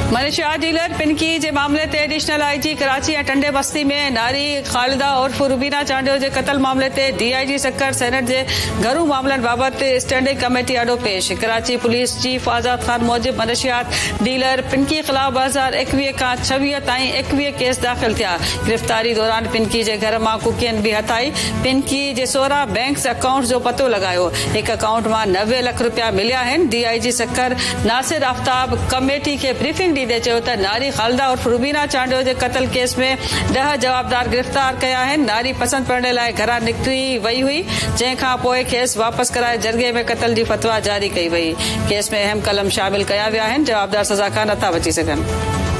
मनशियात dealer पिनकी जे मामले ते additional IG Karachi ऐं टंडे बस्ती में नारी ख़ालिदा उर्फ रुबीना चांडियो जे क़त्ल मामले ते डीआईजी सक्कर सेनेट जे घरू मामलनि बाबति स्टैंडिंग कमेटी आॾो पेश। कराची पुलिस चीफ आज़ाद खान मूजिब मनशियात डीलर पिनकी ख़िलाफ़ 2021 खां 26 ताईं 21 केस दाख़िल थिया। गिरफ़्तारी दौरान पिनकी जे घर मां कुकियन बि हथाई। पिनकी जे 16 बैंक अकाउंट जो पतो लॻायो। हिक अकाउंट मां 90 लख रुपया मिलिया आहिनि। डीआईजी सक्कर नासिर आफ्ताब कमेटी खे ब्रीफिंग ॾींदे चयो त नारी ख़ालिदा उर्फ रुबीना चांडियो जे क़त्ल केस में 10 जवाबदार गिरफ़्तार कया आहिनि। नारी पसंदि करण लाइ घरां निकिरी वई हुई, जंहिंखां पोइ खेसि वापसि कराए जरगे में क़त्ल जी फतवा जारी कई वई। केस में अहम कलम शामिल कया विया आहिनि। जवाबदार सज़ा खां नथा बची सघनि।